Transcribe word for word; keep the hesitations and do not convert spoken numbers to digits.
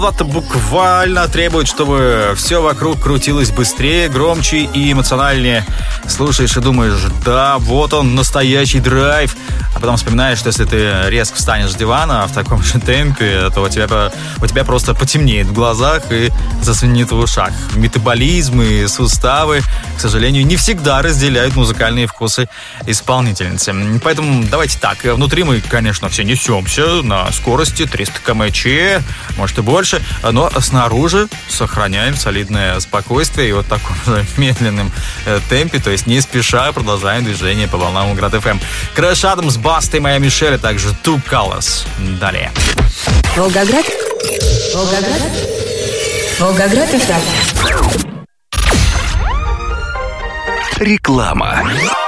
Это буквально требует, чтобы все вокруг крутилось быстрее, громче и эмоциональнее. Слушаешь и думаешь, да, вот он, настоящий драйв. А потом вспоминаешь, что если ты резко встанешь с дивана в таком же темпе, то у тебя, у тебя просто потемнеет в глазах и зазвенит в ушах. Метаболизм и суставы, к сожалению, не всегда разделяют музыкальные вкусы исполнительницы. Поэтому давайте так. Внутри мы, конечно, все несемся на скорости триста километров в час, может и больше, но снаружи сохраняем солидное спокойствие и вот таком же медленном темпе, то есть не спеша продолжаем движение по волнам Волгоград эф эм. Крэш Адамс, Баста и моя Мишель, а также Two Colors. Далее. Волгоград. Волгоград. Волгоград эф эм. Реклама.